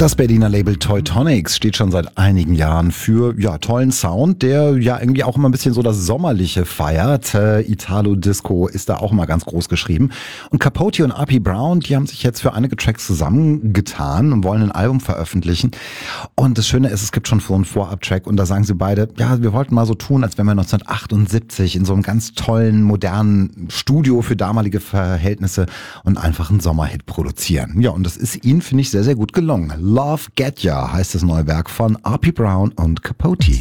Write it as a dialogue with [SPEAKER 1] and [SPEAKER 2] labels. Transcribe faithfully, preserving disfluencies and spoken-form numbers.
[SPEAKER 1] Das Berliner Label Teutonics steht schon seit einigen Jahren für ja tollen Sound, der ja irgendwie auch immer ein bisschen so das Sommerliche feiert. Äh, Italo Disco ist da auch immer ganz groß geschrieben. Und Capote und R P Brown, die haben sich jetzt für einige Tracks zusammengetan und wollen ein Album veröffentlichen. Und das Schöne ist, es gibt schon so einen Vorab-Track und da sagen sie beide, ja, wir wollten mal so tun, als wenn wir neunzehnhundertachtundsiebzig in so einem ganz tollen, modernen Studio für damalige Verhältnisse und einfach einen Sommerhit produzieren. Ja, und das ist ihnen, finde ich, sehr, sehr gut gelungen. Love Get Ya heißt das neue Werk von R P Brown und Capote.